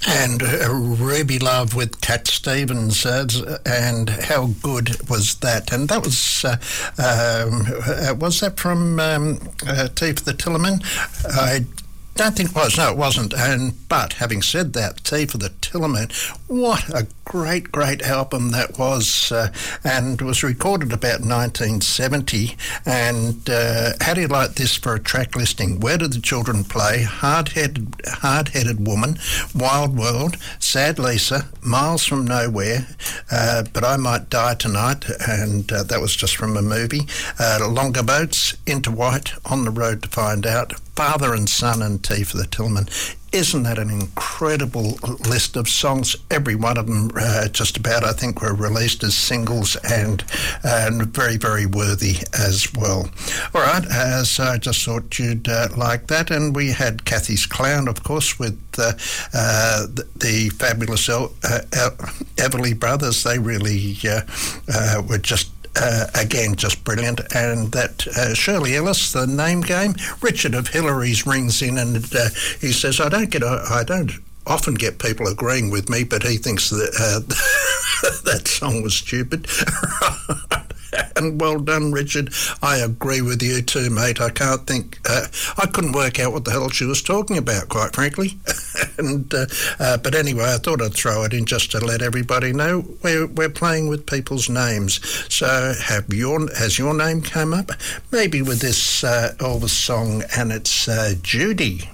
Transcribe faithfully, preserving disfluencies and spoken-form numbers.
And uh, Ruby Love with Cat Stevens, uh, and how good was that? And that was, uh, um, uh, was that from um, uh, Tea for the Tillerman? I don't think it was, no it wasn't. And but having said that, Tea for the Tillerman, what a great, great album that was, uh, and it was recorded about nineteen seventy. And uh, how do you like this for a track listing? Where Do the Children Play? Hard-headed, Hard-headed Woman, Wild World, Sad Lisa, Miles from Nowhere, uh, But I Might Die Tonight, and uh, that was just from a movie. Uh, Longer Boats, Into White, On the Road to Find Out, Father and Son, and Tea for the Tillerman. Isn't that an incredible list of songs? Every one of them, uh, just about, I think, were released as singles, and and very, very worthy as well. All right, uh, so I just thought you'd uh, like that. And we had Kathy's Clown, of course, with uh, uh, the, the fabulous El- uh, El- Everly Brothers. They really uh, uh, were just Uh, again, just brilliant. And that uh, Shirley Ellis, the name game, Richard of Hillary's rings in, and uh, he says, I don't get, a, I don't often get people agreeing with me, but he thinks that uh, that song was stupid. And well done, Richard. I agree with you too, mate. I can't think, uh, I couldn't work out what the hell she was talking about, quite frankly. and uh, uh, But anyway, I thought I'd throw it in just to let everybody know we're, we're playing with people's names. So have your has your name come up? Maybe with this uh, Elvis song, and it's uh, Judy.